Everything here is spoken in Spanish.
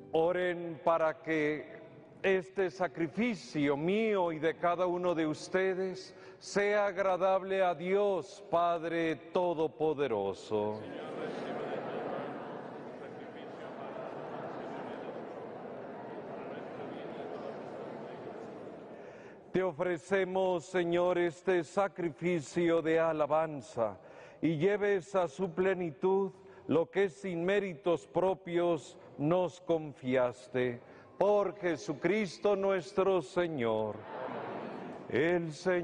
Oren para que este sacrificio mío y de cada uno de ustedes sea agradable a Dios Padre Todopoderoso. Te ofrecemos, Señor, este sacrificio de alabanza y lleves a su plenitud lo que sin méritos propios nos confiaste. Por Jesucristo nuestro Señor. El Señor